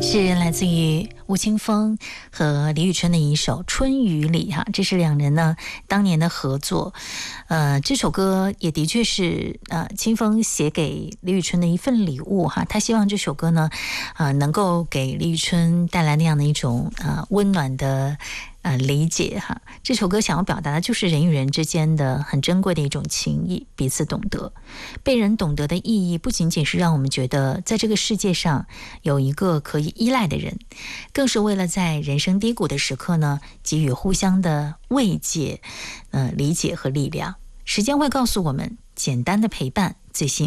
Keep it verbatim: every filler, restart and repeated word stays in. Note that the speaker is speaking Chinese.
是来自于吴青峰和李宇春的一首《春雨里》哈，这是两人呢当年的合作。呃，这首歌也的确是呃青峰写给李宇春的一份礼物哈。他希望这首歌呢，呃，能够给李宇春带来那样的一种呃温暖的。呃，理解哈，这首歌想要表达的就是人与人之间的很珍贵的一种情谊，彼此懂得。被人懂得的意义，不仅仅是让我们觉得在这个世界上有一个可以依赖的人，更是为了在人生低谷的时刻呢，给予互相的慰藉、呃理解和力量。时间会告诉我们，简单的陪伴最幸